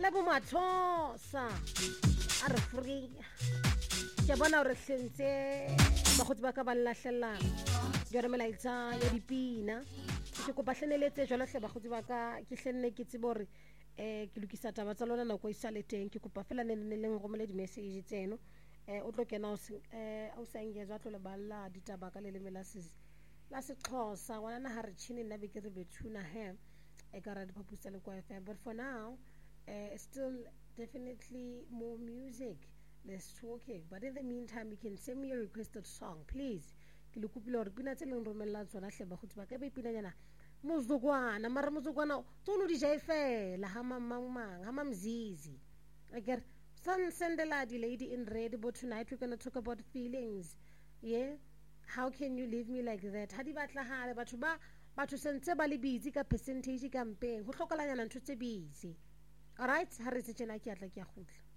le bo mathosa a re free ke bona re hlentse bagotsi ba ka ba llahlela jore melaitsa ya dipina ke kopa hleneletse jwale hle bagotsi ba ka ke hlenne ke tsebo re ke lokisa taba tsa lona nako isa le teng ke kopa fela ne leng romele di message tseno o tlo kena o sa engezwa tlo le balla ditaba ka le lemela la Sexhosa wana ha re tshini nna be ke re bethuna he e ka ra diphapusa le kwa FM but for now still definitely more music less talking but in the meantime you can send me a requested song please ke le kopile hore pina tse leng romella tsona hle ba khutsi ba ka be pina nyana muzukwana mara muzukwana tsolo di jaifela ha mamang ha mamzizi again sendela di lady in red but tonight we're going to talk about feelings yeah how can you leave me like that ha di batla hale batho sentse ba le busy ka percentage campaign ho hlokalanyana ntho tse busy all right ha re se tjena ke atla ke a khutla